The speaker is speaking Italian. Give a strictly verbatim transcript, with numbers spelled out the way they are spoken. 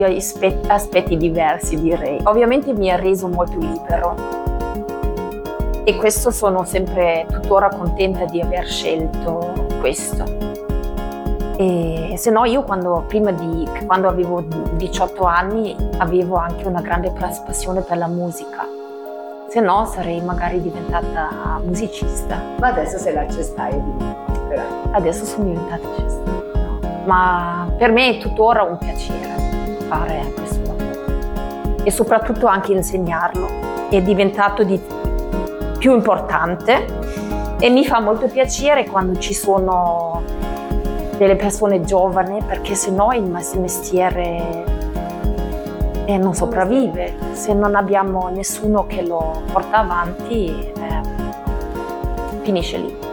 aspetti, aspetti diversi, direi. Ovviamente mi ha reso molto libero e questo sono sempre tuttora contenta di aver scelto questo. E se no io quando, prima di, quando avevo diciotto anni avevo anche una grande passione per la musica, se no sarei magari diventata musicista. Ma adesso sei la cestaia di Adesso sono diventata cestaia. No. Ma per me è tuttora un piacere fare questo lavoro e soprattutto anche insegnarlo. È diventato di più importante e mi fa molto piacere quando ci sono delle persone giovani, perché se no il mestiere eh, non sopravvive. Se non abbiamo nessuno che lo porta avanti, eh, finisce lì.